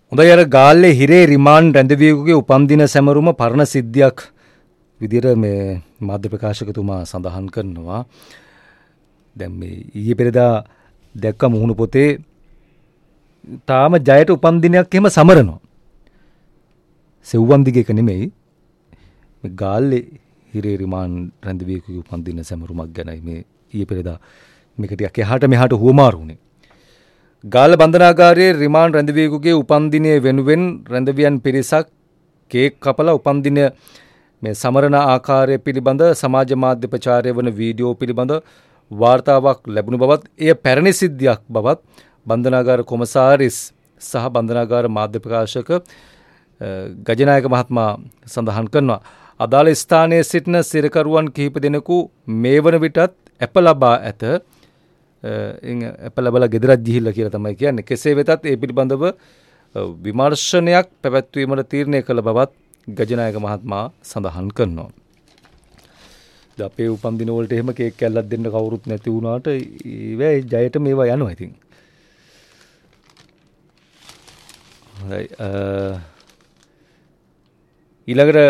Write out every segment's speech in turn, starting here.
හොඳයි අර ගාල්ලේ හිරේ රිමාන්ඩ් රැඳවියෙකුගේ උපන්දින සැමරුම පරණ සිද්ධියක් විදිහට මේ මාධ්‍ය ප්‍රකාශකතුමා සඳහන් කරනවා. දැන් මේ ඊයේ පෙරේදා දැක්ක මුහුණු පොතේ තාම ජයට උපන්දිනයක් එහෙම සමරනවා. සෙව්වන් දිග එක නෙමෙයි. මේ ගාල්ලේ හිරේ රිමාන්ඩ් රැඳවියෙකුගේ උපන්දින සැමරුමක් ගැනයි මේ ඊයේ පෙරේදා මේක ටිකක් එහාට මෙහාට හුවමාරු වුණේ. ගාල්ල බන්ධනාගාරයේ රිමාන්ඩ් රැඳවියෙකුගේ උපන්දිනය වෙනුවෙන් රැඳවියන් පිරිසක් කේක් කපලා උපන්දිනය මේ සමරන ආකාරය පිළිබඳ සමාජ මාධ්‍ය ප්‍රචාරය වන වීඩියෝ පිළිබඳ වාර්තාවක් ලැබුණු බවත් එය පැරණි සිද්ධියක් බවත් බන්ධනාගාර කොමසාරිස් සහ බන්ධනාගාර මාධ්‍ය ප්‍රකාශක ගජනායක මහත්මයා සඳහන් කරනවා. අදාළ ස්ථානයේ සිටින සිරකරුවන් කිහිප දෙනෙකු මේ වන විටත් අප ලබා ඇත. අප ලබලා ගෙදරක් ගිහිල්ලා කියලා තමයි කියන්නේ. කෙසේ වෙතත් ඒ පිළිබඳව විමර්ශනයක් පැවැත්වීමට තීරණය කළ බවත් ගජනායක මහත්මයා සඳහන් කරනවා. අපේ උපන්දින වලට එහෙම කේක් කැල්ලක් දෙන්න කවුරුත් නැති වුණාට ඒ ජයට මේවා යනවා ඉතින්. හොඳයි. ඊළඟට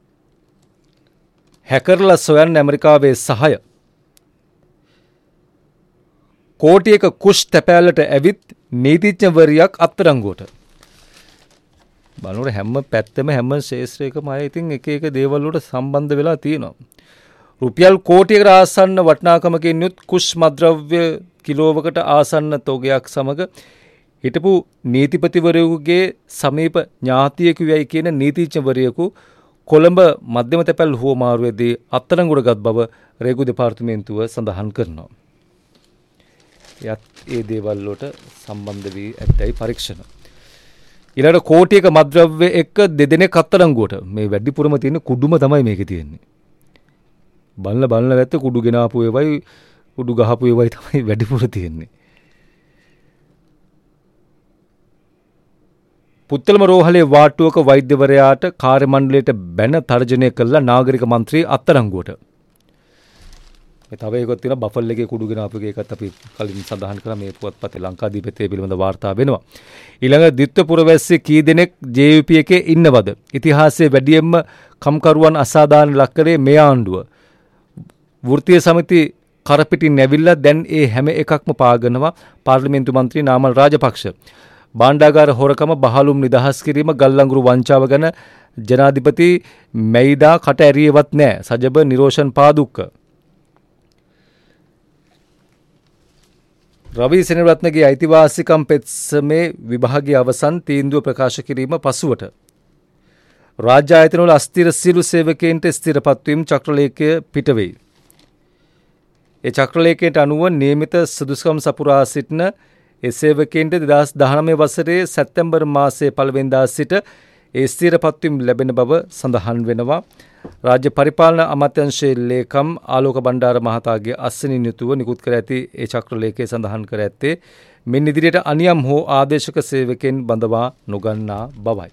හැකර්ලා සොයන්න ඇමරිකාවේ සහාය කෝටියක කුෂ් තැපෑල්ලට ඇවිත් නීතිඥවරියක් අත්අඩංගුවට. බලනකොට හැම පැත්තෙම හැම ශේෂ්ත්‍රයකම අය ඉතින් එක එක දේවල් වලට සම්බන්ධ වෙලා තියෙනවා. රුපියල් කෝටියකට ආසන්න වටිනාකමකින් යුත් කුෂ් මද්‍රව්‍ය කිලෝවකට ආසන්න තොගයක් සමග හිටපු නීතිපතිවරයෙකුගේ සමීප ඥාතියෙකු යයි කියන නීතිඥවරියකු කොළඹ මධ්‍යම තැපැල් හුවමාරුවේදී අත්අඩංගුවට ගත් බව රේගු දෙපාර්තමේන්තුව සඳහන් කරනවා. ඒ දේවල් වලට සම්බන්ධ වී ඇත්තයි පරීක්ෂණ. ඊළඟට කෝටියක මද්‍රව්‍ය එක්ක දෙදෙනෙක් අත්අඩංගුවට. මේ වැඩිපුරම තියෙන කුඩුම තමයි මේකේ තියෙන්නේ. බලන වැත්ත කුඩු ගෙනාපු ඒවයි කුඩු ගහපු ඒවයි තමයි වැඩිපුර තියෙන්නේ. පුත්තලම රෝහලේ වාට්ටුවක වෛද්‍යවරයාට කාර්ය මණ්ඩලයට බැන තර්ජනය කළා නාගරික මන්ත්‍රී අත්අඩංගුවට. තව එකක් තියෙනවා බෆල් එකේ කුඩු ගෙනාපු එකත් අපි කලින් සඳහන් කරා මේ පුවත්පතේ ලංකාදීපතේ පිළිබඳ වාර්තා වෙනවා. ඊළඟ දිත්ත පුරවැස්සේ කී දෙනෙක් JVP එකේ ඉන්නවද? ඉතිහාසයේ වැඩියෙන්ම කම්කරුවන් අසාධාරණ ලක්කරේ මේ ආණ්ඩුව. වෘත්තීය සමිති කරපිටින් ඇවිල්ලා දැන් ඒ හැම එකක්ම පාගනවා පාර්ලිමේන්තු මන්ත්‍රී නාමල් රාජපක්ෂ. භාණ්ඩාගාර හොරකම බහලුම් නිදහස් කිරීම ගල්ලංගුරු වංචාව ගැන ජනාධිපති මැයිදා කට ඇරියවත් නැහැ. සජබ නිරෝෂන් පාදුක්ක. රවි සෙනරත්නගේ අයිතිවාසිකම් පෙත්සමේ විභාගයේ අවසන් තීන්දුව ප්‍රකාශ කිරීම පසුවට රාජ්‍ය ආයතනවල අස්ථිර සියලු සේවකයන්ට ස්ථිරපත්වීම් චක්‍රලේඛය පිටවෙයි. ඒ චක්‍රලේඛයට අනුව නියමිත සුදුසුකම් සපුරා සිටින ඒ සේවකයන්ට 2019 වසරේ සැප්තැම්බර් මාසයේ 1 වෙනිදා සිට ඒ ස්ථිරපත්වීම් ලැබෙන බව සඳහන් වෙනවා. රාජ්‍ය පරිපාලන අමාත්‍යාංශයේ ලේකම් ආලෝක බණ්ඩාර මහතාගේ අස්සනින් යුතුව නිකුත් කර ඇති ඒ චක්‍රලේඛයේ සඳහන් කර ඇත්තේ මෙන් ඉදිරියට අනියම් හෝ ආදේශක සේවකයන් බඳවා නොගන්නා බවයි.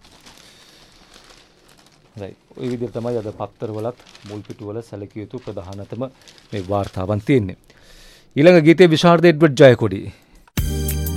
ඔය විදිහට තමයි අද පත්තරවලත් මුල් පිටුවල සැලකිය යුතු ප්‍රධානතම මේ වාර්තාවන් තියෙන්නේ. ඊළඟ ගීතයේ විශාරද එඩ්වඩ් ජයකොඩි